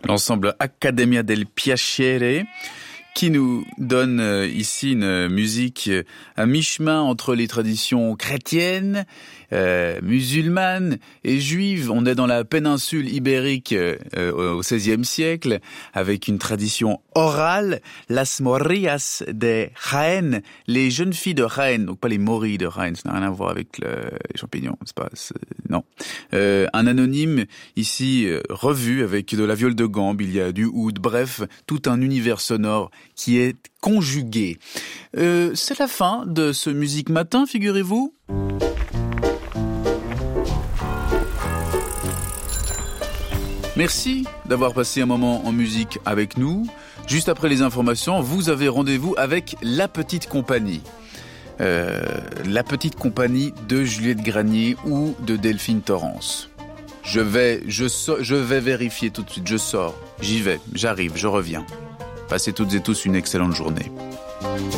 L'ensemble Accademia del Piacere qui nous donne ici une musique à mi-chemin entre les traditions chrétiennes, musulmanes et juives. On est dans la péninsule ibérique au XVIe siècle avec une tradition orale, las morillas de Jaén, les jeunes filles de Jaén, donc pas les morilles de Jaén, ça n'a rien à voir avec les champignons, non. Un anonyme ici revu avec de la viole de gambe, il y a du oud, bref, tout un univers sonore qui est conjugué. C'est la fin de ce Musique Matin, figurez-vous. Merci d'avoir passé un moment en musique avec nous. Juste après les informations, vous avez rendez-vous avec La Petite Compagnie. La Petite Compagnie de Juliette Granier ou de Delphine Torrance. Je vais vérifier tout de suite, je sors, j'y vais, j'arrive, je reviens. Passez toutes et tous une excellente journée.